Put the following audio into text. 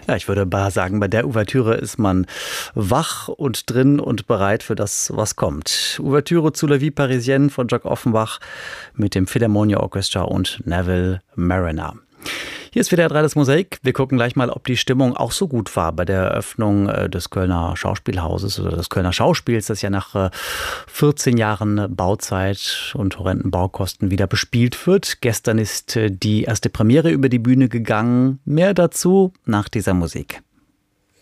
Ja, ich würde sagen, bei der Ouvertüre ist man wach und drin und bereit für das, was kommt. Ouvertüre zu La Vie Parisienne von Jacques Offenbach mit dem Philharmonia Orchestra und Neville Marriner. Hier ist WDR 3 das Mosaik. Wir gucken gleich mal, ob die Stimmung auch so gut war bei der Eröffnung des Kölner Schauspielhauses oder des Kölner Schauspiels, das ja nach 14 Jahren Bauzeit und horrenden Baukosten wieder bespielt wird. Gestern ist die erste Premiere über die Bühne gegangen. Mehr dazu nach dieser Musik.